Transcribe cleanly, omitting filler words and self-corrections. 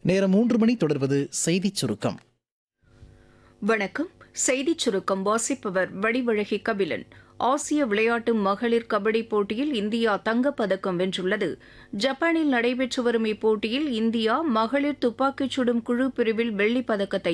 நேரம் 3 மணி. தொடர்வது செய்திச் சுருக்கம். வணக்கம். செய்திச் சுருக்கம் வாசிப்பவர் வடிவழகி கபிலன். ஆசிய விளையாட்டு மகளிர் கபடி போட்டியில் இந்தியா தங்கப்பதக்கம் வென்றுள்ளது. ஜப்பானில் நடைபெற்று வரும் இப்போட்டியில் இந்தியா மகளிர் துப்பாக்கிச் சுடும் குழு பிரிவில் வெள்ளிப் பதக்கத்தை